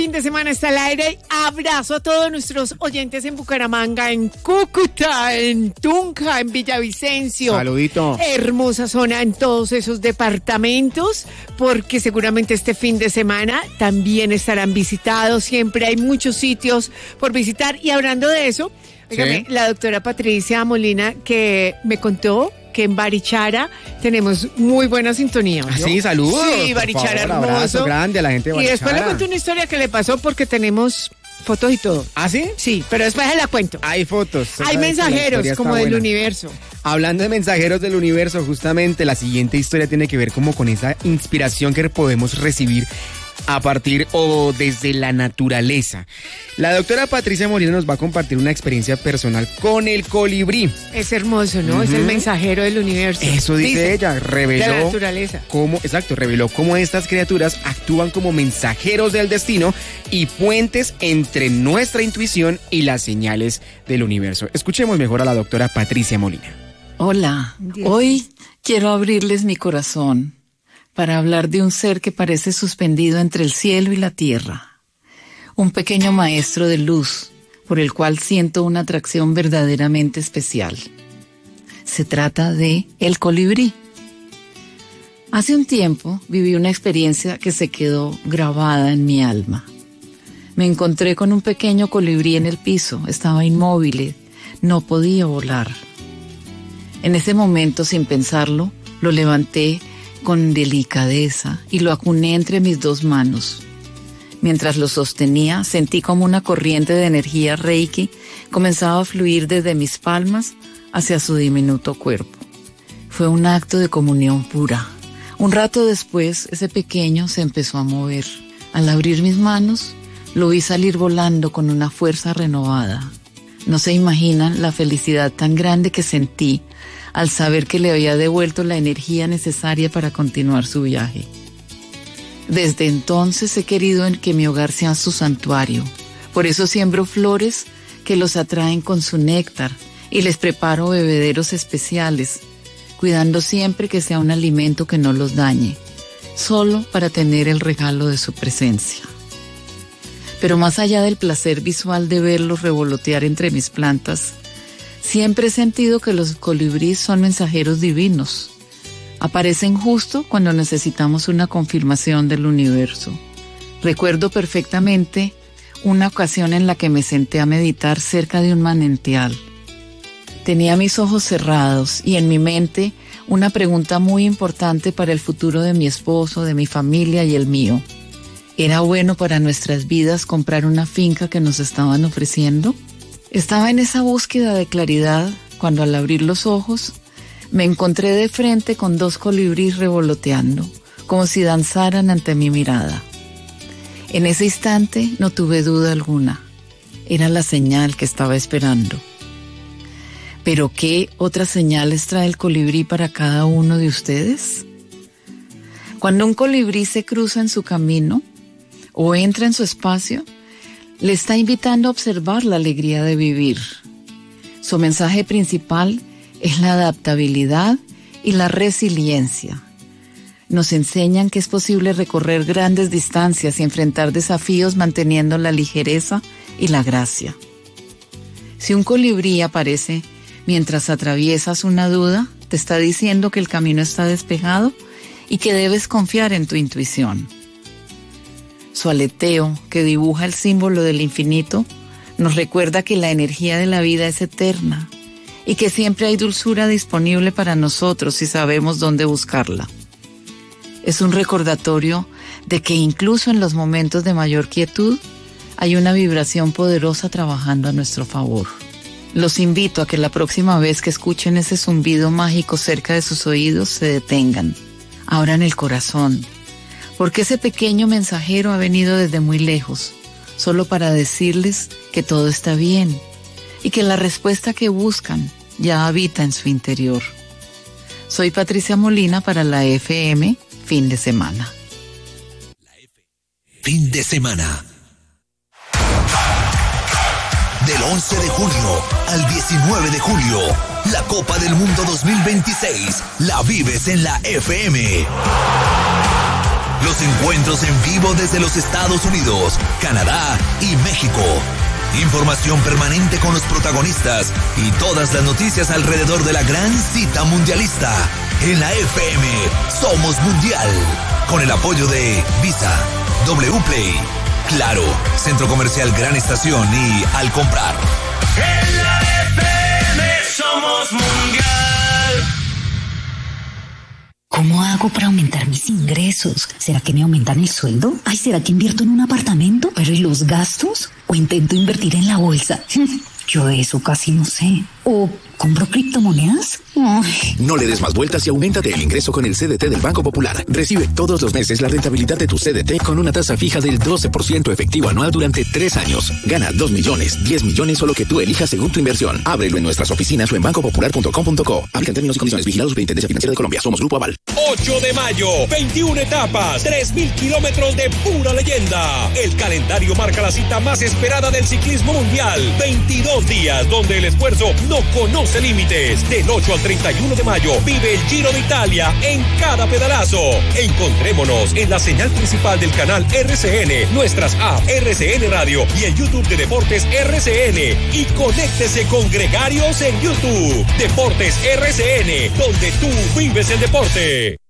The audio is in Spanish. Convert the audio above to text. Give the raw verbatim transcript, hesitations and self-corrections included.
Fin de semana está al aire. Abrazo a todos nuestros oyentes en Bucaramanga, en Cúcuta, en Tunja, en Villavicencio. Saludito. Hermosa zona en todos esos departamentos, porque seguramente este fin de semana también estarán visitados. Siempre hay muchos sitios por visitar. Y hablando de eso, dígame, ¿sí? La doctora Patricia Molina, que me contó que en Barichara tenemos muy buena sintonía, ¿no? Sí, saludos. Sí, Barichara, favor, hermoso. Abrazo grande a la gente de Barichara. Y después le cuento una historia que le pasó porque tenemos fotos y todo. ¿Ah, sí? Sí, pero después se la cuento. Hay fotos. Hay mensajeros como del buena. universo. Hablando de mensajeros del universo, justamente la siguiente historia tiene que ver como con esa inspiración que podemos recibir a partir o desde la naturaleza. La doctora Patricia Molina nos va a compartir una experiencia personal con el colibrí. Es hermoso, ¿no? Uh-huh. Es el mensajero del universo. Eso dice, dice ella, reveló de la naturaleza. Cómo, exacto, reveló cómo estas criaturas actúan como mensajeros del destino y puentes entre nuestra intuición y las señales del universo. Escuchemos mejor a la doctora Patricia Molina. Hola, Dios. Hoy quiero abrirles mi corazón para hablar de un ser que parece suspendido entre el cielo y la tierra. Un pequeño maestro de luz, por el cual siento una atracción verdaderamente especial. Se trata de el colibrí. Hace un tiempo viví una experiencia que se quedó grabada en mi alma. Me encontré con un pequeño colibrí en el piso, estaba inmóvil, no podía volar. En ese momento, sin pensarlo, lo levanté con delicadeza y lo acuné entre mis dos manos. Mientras lo sostenía, sentí como una corriente de energía reiki comenzaba a fluir desde mis palmas hacia su diminuto cuerpo. Fue un acto de comunión pura. Un rato después, ese pequeño se empezó a mover. Al abrir mis manos, lo vi salir volando con una fuerza renovada. No se imaginan la felicidad tan grande que sentí al saber que le había devuelto la energía necesaria para continuar su viaje. Desde entonces he querido en que mi hogar sea su santuario. Por eso siembro flores que los atraen con su néctar y les preparo bebederos especiales, cuidando siempre que sea un alimento que no los dañe, solo para tener el regalo de su presencia. Pero más allá del placer visual de verlos revolotear entre mis plantas, siempre he sentido que los colibríes son mensajeros divinos. Aparecen justo cuando necesitamos una confirmación del universo. Recuerdo perfectamente una ocasión en la que me senté a meditar cerca de un manantial. Tenía mis ojos cerrados y en mi mente una pregunta muy importante para el futuro de mi esposo, de mi familia y el mío. ¿Era bueno para nuestras vidas comprar una finca que nos estaban ofreciendo? Estaba en esa búsqueda de claridad cuando al abrir los ojos me encontré de frente con dos colibríes revoloteando, como si danzaran ante mi mirada. En ese instante no tuve duda alguna. Era la señal que estaba esperando. ¿Pero qué otras señales trae el colibrí para cada uno de ustedes? Cuando un colibrí se cruza en su camino o entra en su espacio, le está invitando a observar la alegría de vivir. Su mensaje principal es la adaptabilidad y la resiliencia. Nos enseñan que es posible recorrer grandes distancias y enfrentar desafíos manteniendo la ligereza y la gracia. Si un colibrí aparece mientras atraviesas una duda, te está diciendo que el camino está despejado y que debes confiar en tu intuición. Su aleteo, que dibuja el símbolo del infinito, nos recuerda que la energía de la vida es eterna y que siempre hay dulzura disponible para nosotros si sabemos dónde buscarla. Es un recordatorio de que incluso en los momentos de mayor quietud hay una vibración poderosa trabajando a nuestro favor. Los invito a que la próxima vez que escuchen ese zumbido mágico cerca de sus oídos se detengan, abran el corazón, porque ese pequeño mensajero ha venido desde muy lejos, solo para decirles que todo está bien y que la respuesta que buscan ya habita en su interior. Soy Patricia Molina para la F M Fin de Semana. Fin de semana. Del once de junio al diecinueve de julio, la Copa del Mundo dos mil veintiséis la vives en la F M. Los encuentros en vivo desde los Estados Unidos, Canadá y México. Información permanente con los protagonistas y todas las noticias alrededor de la gran cita mundialista. En la F M Somos Mundial. Con el apoyo de Visa, W Play, Claro, Centro Comercial Gran Estación y Al Comprar. En la F M Somos Mundial. ¿Cómo hago para aumentar mis ingresos? ¿Será que me aumentan el sueldo? Ay, ¿será que invierto en un apartamento? ¿Pero y los gastos? ¿O intento invertir en la bolsa? Yo de eso casi no sé. ¿O compro criptomonedas? Ay. No le des más vueltas y auméntate el ingreso con el C D T del Banco Popular. Recibe todos los meses la rentabilidad de tu C D T con una tasa fija del doce por ciento efectivo anual durante tres años. Gana dos millones, diez millones o lo que tú elijas según tu inversión. Ábrelo en nuestras oficinas o en banco popular punto com punto co. Aplican términos y condiciones. Vigilados Superintendencia Financiera de Colombia. Somos Grupo Aval. ocho de mayo, veintiuna etapas, tres mil kilómetros de pura leyenda. El calendario marca la cita más esperada del ciclismo mundial. veintidós días donde el esfuerzo no conoce límites. Del ocho al treinta y uno de mayo vive el Giro de Italia en cada pedalazo. Encontrémonos en la señal principal del canal R C N, nuestras apps R C N Radio y el YouTube de Deportes R C N. Y conéctese con Gregarios en YouTube. Deportes R C N, donde tú vives el deporte.